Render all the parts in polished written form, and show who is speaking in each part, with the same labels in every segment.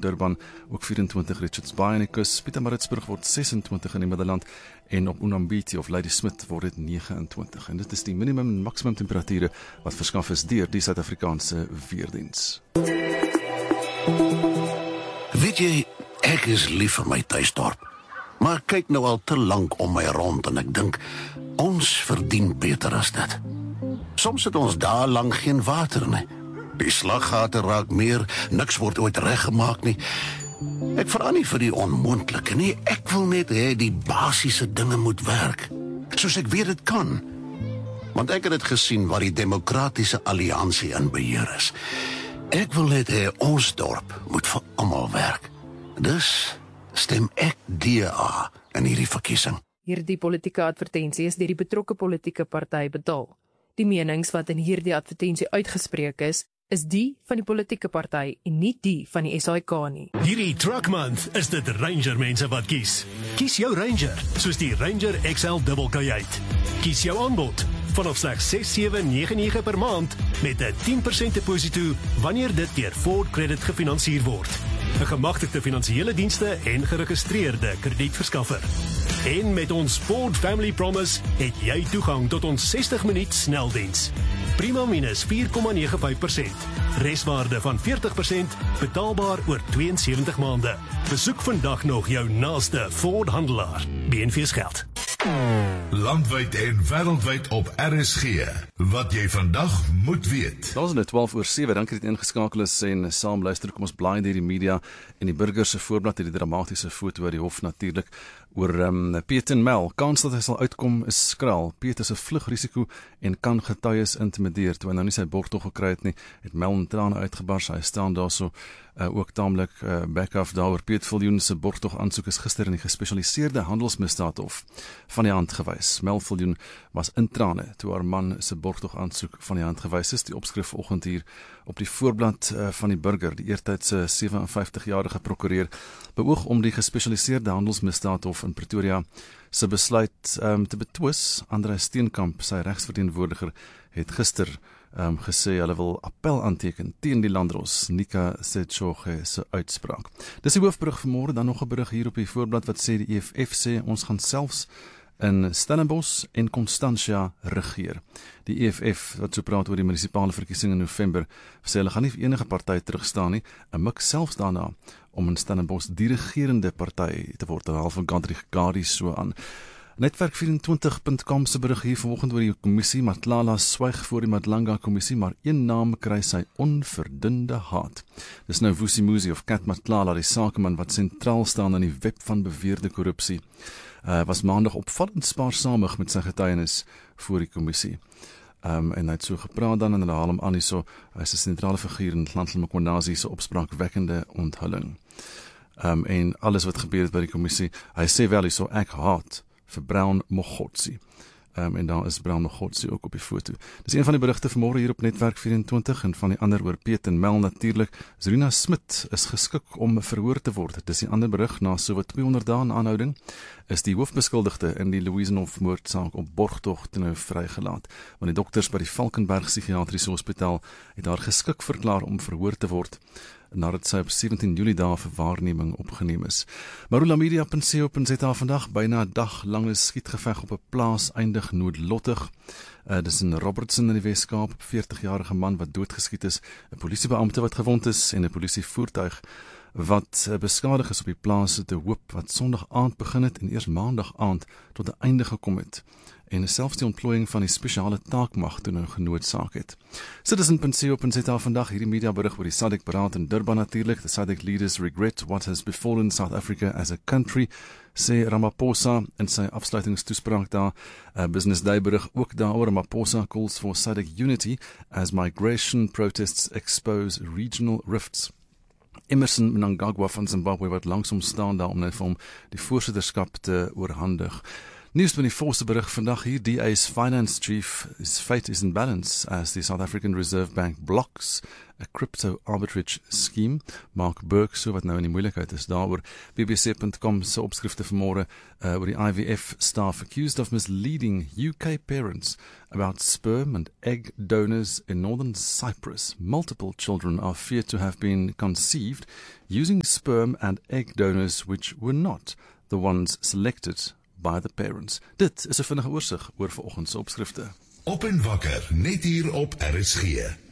Speaker 1: Durban, ook 24 Richards Bay aan die kus, Pietermaritzburg word 26 in die Middelland, en op Unambiti of Ladysmith word dit 29. En dit is die minimum en maksimum temperature wat verskaf is deur die Suid-Afrikaanse weerdiens.
Speaker 2: Weet jy, ek is lief vir my tuisdorp, maar ek kyk nou al te lank om my rond en ek dink, ons verdien beter as dit. Soms het ons daar lang geen water nie. Die slaggate raak meer, niks word ooit reggemaak nie. Ek vra nie vir die onmoontlike nie, ek wil net hê die basiese dinge moet werk, soos ek weet dit kan. Want ek het dit gesien waar die Demokratiese Alliansie in beheer is. Ek wil net hê ons dorp moet vir almal werk. Dus stem ek DA in hierdie verkiesing.
Speaker 3: Hierdie politieke advertensie is deur die betrokke politieke party betaal. Die menings wat in hierdie advertensie uitgespreek is die van die politieke party en nie die van die SAIK nie.
Speaker 4: Hierdie Truck Month is dit Ranger mense wat kies. Kies jou Ranger, soos die Ranger XL Double Kajuit. Kies jou aanbod, vanaf slegs 6,799 per maand, met 'n 10% deposito wanneer dit deur Ford Credit gefinansier word. 'n Gemagtigde finansiële dienste en geregistreerde kredietverskaffer. En met ons Ford Family Promise het jy toegang tot ons 60 minuut sneldiens. Prima minus 4,95%. Reswaarde van 40%, betaalbaar oor 72 maande. Besoek vandag nog jou naaste Ford handelaar. BNV's geld.
Speaker 5: Landwyd en wêreldwyd op RSG. Wat jy vandag moet weet.
Speaker 1: Ons is nou 12:07, dankie dat jy ingeskakel is en saam luister. Kom ons blaai deur die media en die burger se voorblad het die dramatiese foto uit die hof natuurlik oor Piet Mel. Kans dat hy sal uitkom is skraal. Piet is 'n vlugrisiko en kan getuies intimideer. Toe hy nou nie sy borgtog gekry het nie, het Mel in trane uitgebars. Hy staan daarso ook taamlik back off daaroor. Piet Viljoen se borgtog aansoek is gister in die gespesialiseerde handelsmisdaadhof van die hand gewys. Mel Viljoen was in trane toe haar man se borgtog aansoek van die hand gewys is. Die opskrif vanoggend hier op die voorblad van die burger. Die eertydse 57-jarige prokureur beoog om die gespesialiseerde handelsmisdaadhof in Pretoria se besluit te betwis. Andreus Steenkamp, sy regsverteenwoordiger, het gister gesê hulle wil appel aanteken teen die landdros Nika Setsoge se uitspraak. Dis die hoofberig vanmôre, dan nog 'n berig hier op die voorblad wat sê die EFF sê ons gaan selfs in Stellenbosch en Constantia regeer. Die EFF wat so praat oor die munisipale verkiesing in November, sê hulle gaan nie vir enige party terugstaan nie, en mik selfs daarna om in Stellenbosch die regerende party te word, half van Gandhi so aan. Netwerk24.com se berig hier vanoggend oor die kommissie. Matlala swyg voor die Madlanga kommissie, maar een naam kry sy onverdunde haat. Dis nou Vusimuzi of Kat Matlala, die sakeman wat sentraal staan in die web van beweerde korrupsie. Was maandag opvallend spaarsamig met sy getuienis voor die kommissie. En hy het so gepraat dan en hulle haal hom aan hierso. Hy is 'n sentrale figuur in Ntlanhla Mkhwanazi se opspraakwekkende onthulling. En alles wat gebeur het by die kommissie, hy sê wel hierso, ek haat vir Brown Mogotsi. En daar is Brown Mogotsi ook op die foto. Dis een van die berigte vanmôre hier op Netwerk 24 en van die ander oor Piet Mel natuurlik. Zrina Smit is geskik om verhoor te word. Dis die ander berig. Na sowat 200 dae in aanhouding is die hoofbeskuldigde in die Louisenhof moordsaak op borgtog toe nou vrygelaat. Want die dokters by die Valkenberg Psigiatriese Hospitaal het haar geskik verklaar om verhoor te word, nadat sy op 17 Julie daar vir waarneming opgeneem is. Marulamedia.co.za vandag, byna 'n dag lange skietgeveg op 'n plaas eindig noodlottig. Dis in Robertson in die Weskaap, 'n 40-jarige man wat doodgeskiet is, 'n polisiebeampte wat gewond is en 'n polisievoertuig wat beskadig is op die plaas te Hoop wat Sondag aand begin het en eers Maandag aand tot 'n einde gekom het. En selfs die ontplooiing van die spesiale taakmag toe nou genoodsaak het. Citizen.co.za vandag hierdie media berig oor die SADC beraad in Durban natuurlik. The SADC leaders regret what has befallen South Africa as a country, sê Ramaphosa in sy afsluitingstoespraak daar. Business Day berig ook daaroor. Ramaphosa calls for SADC unity as migration protests expose regional rifts. Emmerson Mnangagwa van Zimbabwe wat langsom staan daar om net vir hom die voorsitterskap te oorhandig. Nuus met die volste berig vandag hier. DA's finance chief, his fate is in balance as the South African Reserve Bank blocks a crypto arbitrage scheme. Mark Burke, so wat nou in die moeilikheid is daaroor. BBC.com se opskrifte vanmôre oor die IVF staff accused of misleading UK parents about sperm and egg donors in northern Cyprus. Multiple children are feared to have been conceived using sperm and egg donors which were not the ones selected by the parents. Dit is 'n vinnige oorsig oor vanoggend se opskrifte.
Speaker 5: Op en wakker, net hier op RSG.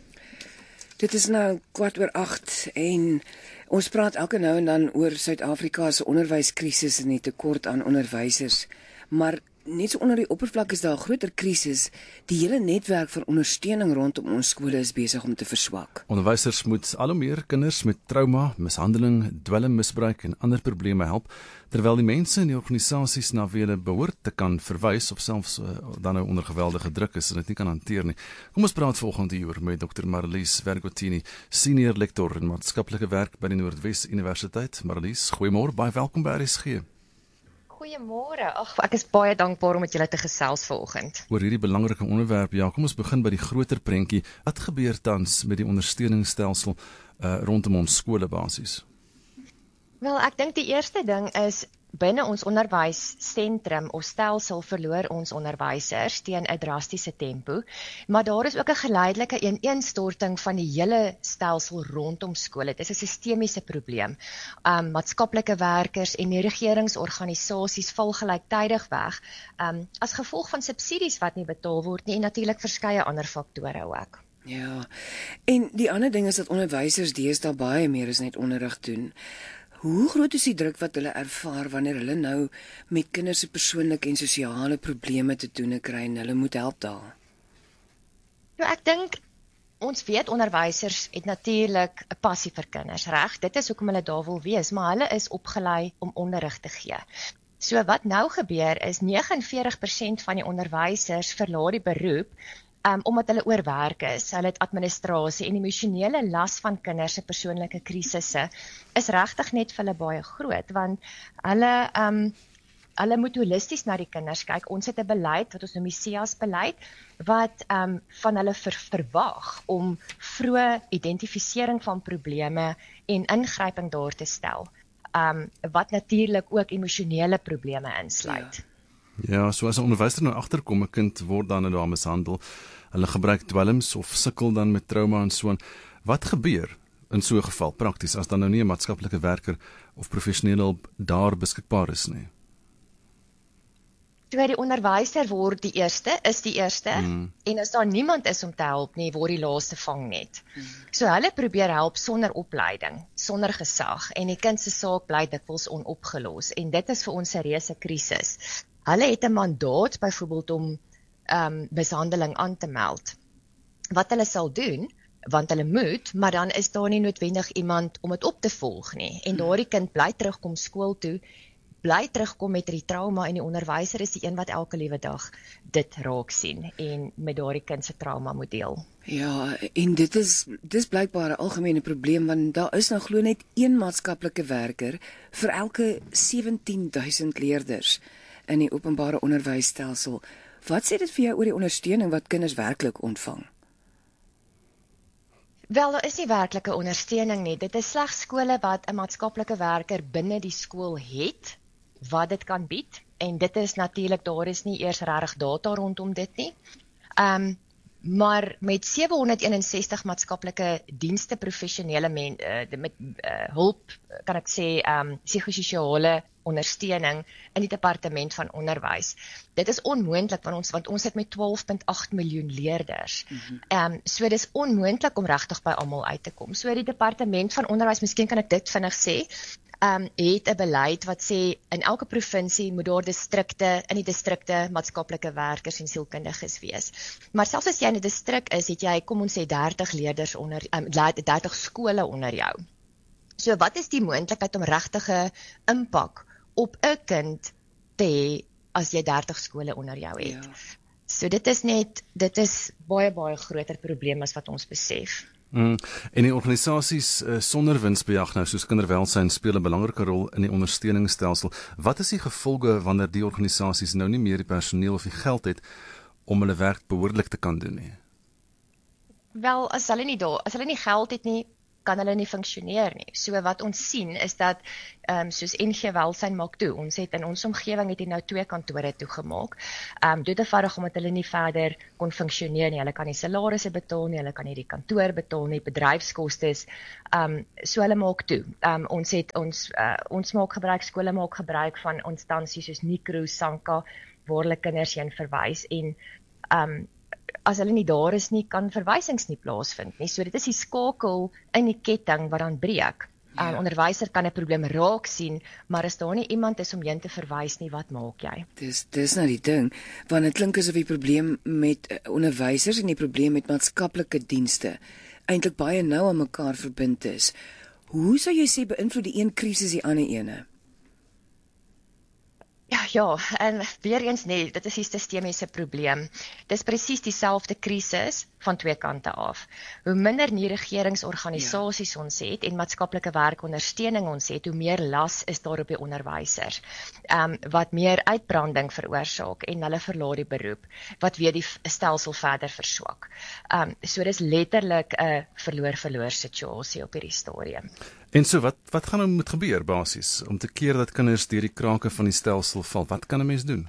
Speaker 6: Dit is nou 7:15 en ons praat elke nou en dan oor Suid-Afrika se onderwyskrisis en die tekort aan onderwysers. Maar net so onder die oppervlak is daar 'n groter krisis. Die hele netwerk van ondersteuning rondom ons skole is besig om te verswak.
Speaker 1: Onderwysers moet al hoe meer kinders met trauma, mishandeling, dwelmmisbruik en ander probleme help, terwyl die mense in die organisasies na wie hulle behoort te kan verwys of selfs dan nou onder geweldige druk is en dit nie kan hanteer nie. Kom ons praat volgende uur met Dr. Marlies Vergottini, senior lektor in maatskaplike werk by die Noordwes Universiteit. Marlies, goeiemôre, baie welkom by RSG.
Speaker 7: Goeiemôre. Ek is baie dankbaar om met julle te gesels vanoggend.
Speaker 1: Oor hierdie belangrike onderwerp, ja, kom ons begin by die groter prentjie. Wat gebeur tans met die ondersteuningsstelsel rondom ons skole basies?
Speaker 7: Wel, ek dink die eerste ding is binne ons onderwysentrum of stelsel verloor ons onderwysers teen 'n drastiese tempo, maar daar is ook 'n geleidelike ineenstorting van die hele stelsel rondom skole. Dit is 'n sistemiese probleem. Maatskaplike werkers en die regeringsorganisasies val gelyktydig weg, as gevolg van subsidies wat nie betaal word nie en natuurlik verskeie ander faktore ook.
Speaker 6: Ja, en die ander ding is dat onderwysers deesdae baie meer as net onderrig doen. Hoe groot is die druk wat hulle ervaar wanneer hulle nou met kinders se persoonlike en sosiale probleme te doen kry en hulle moet help daar?
Speaker 7: Ja, ek dink ons weet onderwysers het natuurlik 'n passie vir kinders, reg? Dit is hoekom hulle daar wil wees, maar hulle is opgelei om onderrig te gee. So wat nou gebeur is 49% van die onderwysers verlaat die beroep omdat hulle oorwerk is, hulle het administrasie en emosionele las van kinders se persoonlike krisisse is regtig net vir hulle baie groot, want hulle moet holisties na die kinders kyk. Ons het 'n beleid wat ons noem die SIAS-beleid wat van hulle verwag om vroeë identifisering van probleme en ingryping daar te stel, wat natuurlik ook emosionele probleme insluit.
Speaker 1: Ja, so as 'n onderwyser nou agterkom, 'n kind word dan daar mishandel, hulle gebruik dwelms of sukkel dan met trauma en so aan. Wat gebeur in so 'n geval prakties as dan nou nie 'n maatskaplike werker of professionele hulp daar beskikbaar is nie?
Speaker 7: So die onderwyser word die eerste, en as daar niemand is om te help nie, word die laaste vangnet. So hulle probeer help sonder opleiding, sonder gesag, en die kind se saak bly dikwels onopgelos, en dit is vir ons 'n reuse krisis. Hulle het 'n mandaat byvoorbeeld om mishandeling aan te meld. Wat hulle sal doen, want hulle moet, maar dan is daar nie noodwendig iemand om dit op te volg nie. En daardie kind bly terugkom skool toe, bly terugkom met die trauma en die onderwyser is die een wat elke liewe dag dit raak sien en met daardie kind se trauma moet deel.
Speaker 6: Ja, en dit is blykbaar 'n algemene probleem, want daar is nou glo net een maatskaplike werker vir elke 17,000 leerders in die openbare onderwysstelsel. Wat sê dit vir jou oor die ondersteuning wat kinders werklik ontvang?
Speaker 7: Wel, daar is nie werklike ondersteuning nie. Dit is slegs skole wat 'n maatskaplike werker binne die skool het wat dit kan bied, en dit is natuurlik, daar is nie eers regtig data rondom dit nie. Maar met 761 maatskaplike dienste professionele met hulp, kan ek sê, psigososiale ondersteuning in die departement van onderwys. Dit is onmoontlik want ons het met 12,8 miljoen leerders. So dis onmoontlik om regtig by almal uit te kom. So die departement van onderwys, miskien kan ek dit vinnig sê, het 'n beleid wat sê in elke provinsie moet daar in die distrikte maatskaplike werkers en sielkundiges wees. Maar selfs as jy in 'n distrik is, het jy, kom ons sê 30 leerders 30 skole onder jou. So wat is die moontlikheid om regtige impak op 'n kind te hê as jy 30 skole onder jou het? Ja. So dit is baie groter probleem as wat ons besef.
Speaker 1: En die organisasies sonder winsbejag nou, soos kinderwelsyn, speel 'n belangrike rol in die ondersteuningsstelsel. Wat is die gevolge wanneer die organisasies nou nie meer die personeel of die geld het om hulle werk behoorlik te kan doen nie?
Speaker 7: Wel, as hulle nie geld het nie, kan hulle nie funksioneer nie. So wat ons sien is dat soos NG Welsyn maak toe. Ons het in ons omgewing het nou 2 kantore toegemaak. Dit eenvoudig omdat hulle nie verder kon funksioneer nie. Hulle kan nie salarisse betaal nie, hulle kan nie die kantoor betaal nie, bedryfskostes. So hulle maak toe. Ons maak gebruik, skole maak gebruik van instansies soos Nikro, Sanka, waar hulle kinders heen verwys en as hulle nie daar is nie, kan verwysings nie plaasvind nie. So dit is die skakel in die ketting wat dan breek. Onderwyser kan 'n probleem raak sien, maar as daar nie iemand is om heen te verwys nie, wat maak jy?
Speaker 6: Dis nou die ding, want dit klink asof die probleem met onderwysers en die probleem met maatskaplike dienste eintlik baie nou aan mekaar verbind is. Hoe sou jy sê beïnvloed die een krisis die ander ene?
Speaker 7: Ja, en weer eens nee, dit is die sistemiese probleem. Dis presies dieselfde krisis van 2 kante af. Hoe minder nie regeringsorganisasies ons het en maatskaplike werkondersteuning ons het, hoe meer las is daar op die onderwysers. Wat meer uitbranding veroorsaak en hulle verlaat die beroep, wat weer die stelsel verder verswak. So dis letterlik 'n verloor-verloor situasie op hierdie stadium.
Speaker 1: En so, wat gaan nou moet gebeur basies, om te keer dat kinders deur die krake van die stelsel val? Wat kan 'n mens doen?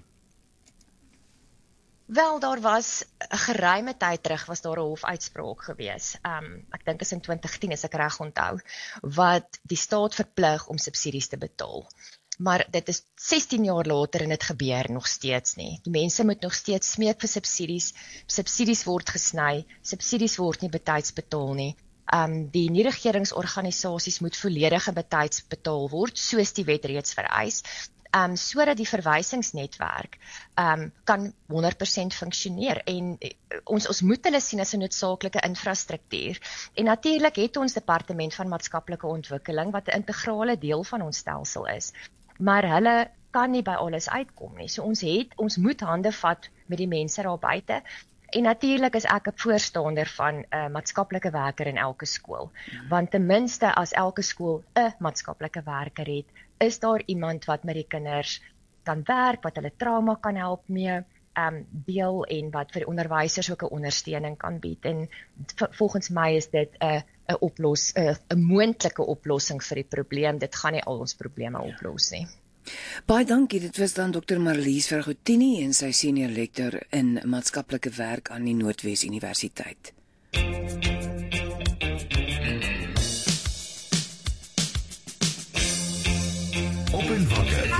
Speaker 7: Wel, daar was 'n geruime tyd terug, was daar 'n hofuitspraak gewees. Ek dink is in 2010, as ek reg onthou, wat die staat verplig om subsidies te betaal. Maar dit is 16 jaar later en dit gebeur nog steeds nie. Die mense moet nog steeds smeek vir subsidies. Subsidies word gesny, subsidies word nie betyds betaal nie. Die nie-regeringsorganisasies moet volledige betyds betaal word, soos die wet reeds vereis, sodat die verwysingsnetwerk kan 100% funksioneer. En ons moet hulle sien as 'n noodsaaklike infrastruktuur. En natuurlik het ons Departement van Maatskaplike Ontwikkeling, wat 'n integrale deel van ons stelsel is. Maar hulle kan nie by alles uitkom nie. So ons moet hande vat met die mense daar buite. En natuurlik is ek 'n voorstander van 'n maatskaplike werker in elke skool. Want ten minste as elke skool 'n maatskaplike werker het, is daar iemand wat met die kinders kan werk, wat hulle trauma kan help mee deel en wat vir die onderwysers ook 'n ondersteuning kan bied. En volgens my is dit 'n moontlike oplossing vir die probleem. Dit gaan nie al ons probleme oplos nie.
Speaker 6: Baie dankie, dit was dan Dr. Marlies Vergottini en sy senior lektor in maatskaplike werk aan die Noordwes Universiteit.
Speaker 5: Op en wakker